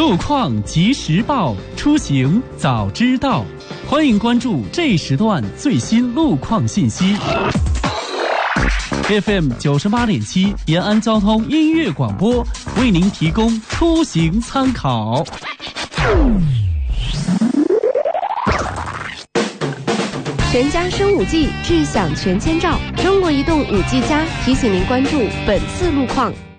路况及时报，出行早知道。欢迎关注这时段最新路况信息。FM 98.7延安交通音乐广播为您提供出行参考。 全家升5G，智享全千兆。中国移动5G+提醒您关注本次路况。